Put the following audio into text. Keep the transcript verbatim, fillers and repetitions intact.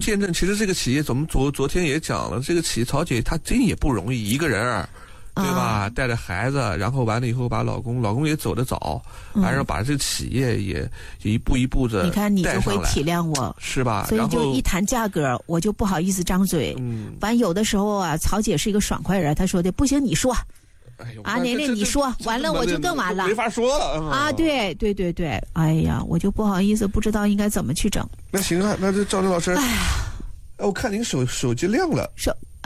见证，其实这个企业，我们昨昨天也讲了，这个企业曹姐她真也不容易，一个人儿。对吧？啊、带着孩子，然后完了以后把老公，老公也走得早，然后把这个企业也一步一步的， 你看你就会体谅我， 是吧？ 所以就一谈价格，我就不好意思张嘴。嗯，完有的时候啊，曹姐是一个爽快人，她说的不行，你说。哎呦啊，年年你说完了我就更完了， 没法说了啊！对对对对，哎呀，我就不好意思，不知道应该怎么去整。 那行啊，那就赵正老师，哎呀，我看您手手机亮了， 手